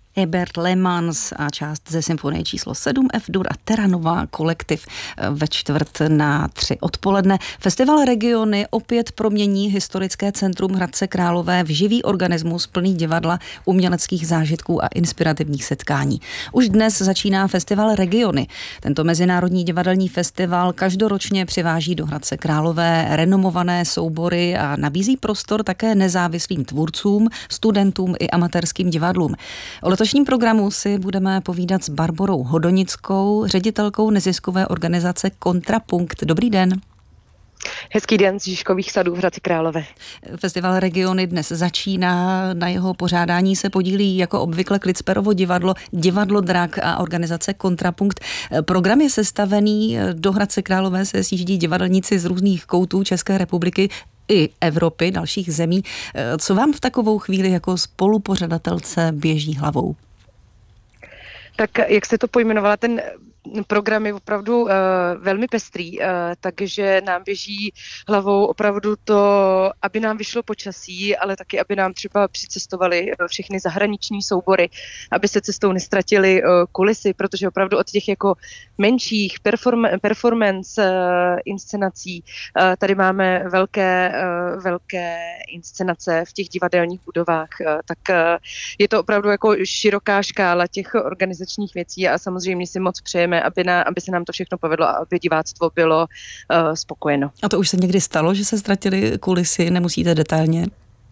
Herbert Lehmanns a část ze symfonie číslo 7 F-dur a Terranova kolektiv ve 2:45 odpoledne. Festival Regiony opět promění historické centrum Hradce Králové v živý organismus plný divadla, uměleckých zážitků a inspirativních setkání. Už dnes začíná festival Regiony. Tento mezinárodní divadelní festival každoročně přiváží do Hradce Králové renomované soubory a nabízí prostor také nezávislým tvůrcům, studentům i amatérským divadlům. O letošním programu si budeme povídat s Barborou Hodonickou, ředitelkou neziskové organizace Kontrapunkt. Dobrý den. Hezký den z Žižkových sadů v Hradci Králové. Festival Regiony dnes začíná, na jeho pořádání se podílí jako obvykle Klitsperovo divadlo, Divadlo Drak a organizace Kontrapunkt. Program je sestavený, do Hradce Králové se sjíždí divadelníci z různých koutů České republiky i Evropy, dalších zemí. Co vám v takovou chvíli jako spolupořadatelce běží hlavou? Tak jak jste to pojmenovala, ten program je opravdu velmi pestrý, takže nám běží hlavou opravdu to, aby nám vyšlo počasí, ale taky, aby nám třeba přicestovali všechny zahraniční soubory, aby se cestou nestratili kulisy, protože opravdu od těch jako menších performance inscenací tady máme velké inscenace v těch divadelních budovách, tak je to opravdu jako široká škála těch organizačních věcí a samozřejmě si moc přejeme, aby se nám to všechno povedlo a aby diváctvo bylo spokojeno. A to už se někdy stalo, že se ztratily kulisy, nemusíte detailně?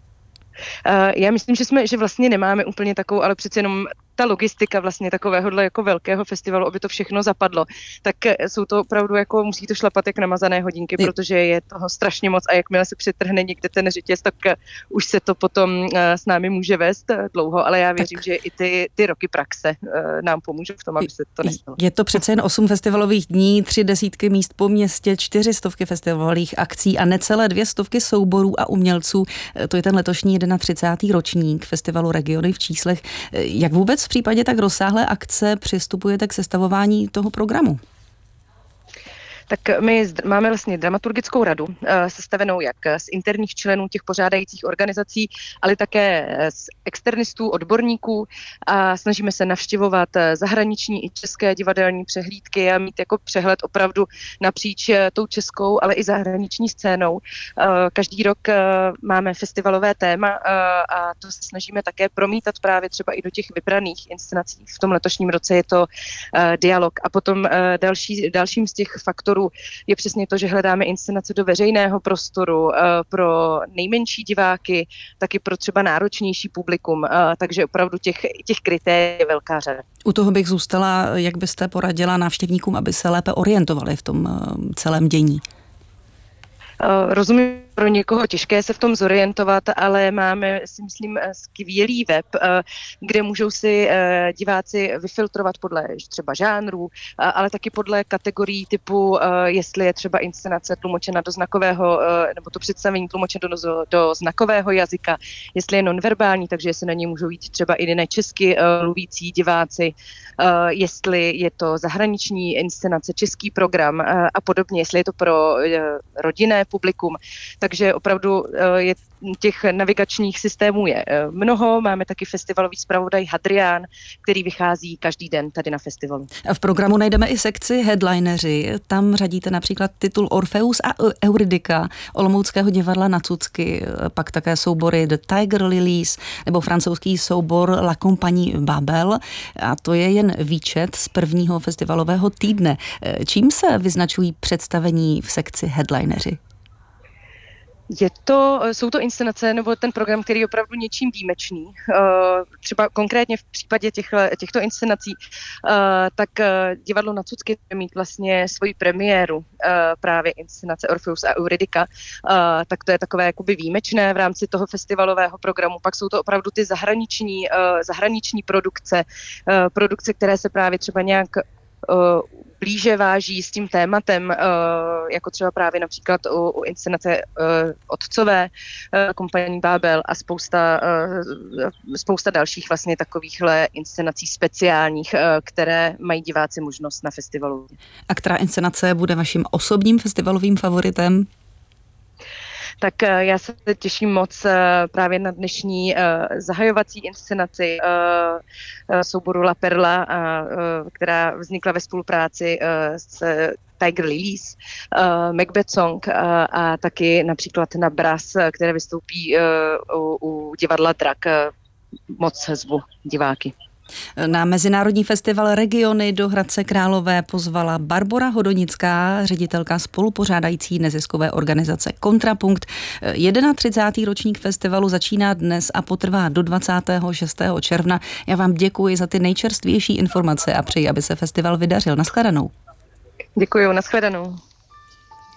Já myslím, že vlastně nemáme úplně takovou, ale přece jenom ta logistika vlastně takovéhohle jako velkého festivalu, aby to všechno zapadlo, tak jsou to opravdu jako, musí to šlapat jak namazané hodinky, protože je toho strašně moc a jakmile se přetrhne někde ten řetěz, tak už se to potom s námi může vést dlouho, ale já věřím, že i ty roky praxe nám pomůžou v tom, aby se to nestalo. Je to přece jen 8 festivalových dní, 3 desítky míst po městě, 400 festivalových akcí a necelé 200 souborů a umělců. To je ten letošní 31. ročník festivalu Regiony v číslech. Jak vůbec v případě tak rozsáhlé akce přistupujete k sestavování toho programu? Tak my máme vlastně dramaturgickou radu, sestavenou jak z interních členů těch pořádajících organizací, ale také z externistů, odborníků a snažíme se navštěvovat zahraniční i české divadelní přehlídky a mít jako přehled opravdu napříč tou českou, ale i zahraniční scénou. Každý rok máme festivalové téma a to se snažíme také promítat právě třeba i do těch vybraných inscenací. V tom letošním roce je to dialog a potom dalším z těch faktorů je přesně to, že hledáme inscenace do veřejného prostoru pro nejmenší diváky, taky pro třeba náročnější publikum, takže opravdu těch kritérií je velká řada. U toho bych zůstala, jak byste poradila návštěvníkům, aby se lépe orientovali v tom celém dění? Rozumím, pro někoho těžké se v tom zorientovat, ale máme, si myslím, skvělý web, kde můžou si diváci vyfiltrovat podle třeba žánrů, ale taky podle kategorií typu, jestli je třeba inscenace tlumočena do znakového, nebo to představení tlumočeno do znakového jazyka, jestli je nonverbální, takže se na něj můžou jít třeba i nečesky mluvící diváci, jestli je to zahraniční inscenace, český program a podobně, jestli je to pro rodinné publikum. Takže opravdu je těch navigačních systémů je mnoho. Máme taky festivalový zpravodaj Hadrián, který vychází každý den tady na festivalu. A v programu najdeme i sekci headlineři. Tam řadíte například titul Orfeus a Eurydica olomouckého divadla Na cucky, pak také soubory The Tiger Lilies nebo francouzský soubor La Compagnie Babel. A to je jen výčet z prvního festivalového týdne. Čím se vyznačují představení v sekci headlineři? Jsou to inscenace nebo ten program, který je opravdu něčím výjimečný. Třeba konkrétně v případě těchto inscenací, tak divadlo Na cucky bude mít vlastně svoji premiéru právě inscenace Orfeus a Eurydica, tak to je takové jakoby výjimečné v rámci toho festivalového programu. Pak jsou to opravdu ty zahraniční produkce, které se právě třeba nějak blíže váží s tím tématem, jako třeba právě například u inscenace Otcové, Kompanii Babel a spousta dalších vlastně takovýchhle inscenací speciálních, které mají diváci možnost na festivalu. A která inscenace bude vaším osobním festivalovým favoritem? Tak já se těším moc právě na dnešní zahajovací inscenaci souboru La Perla, která vznikla ve spolupráci s Tiger Lilies, Macbeth Song a taky například na Brass, které vystoupí u divadla Drak. Moc zvu diváky. Na Mezinárodní festival Regiony do Hradce Králové pozvala Barbora Hodonická, ředitelka spolupořádající neziskové organizace Kontrapunkt. 31. ročník festivalu začíná dnes a potrvá do 26. června. Já vám děkuji za ty nejčerstvější informace a přeji, aby se festival vydařil. Naschledanou. Děkuji, naschledanou.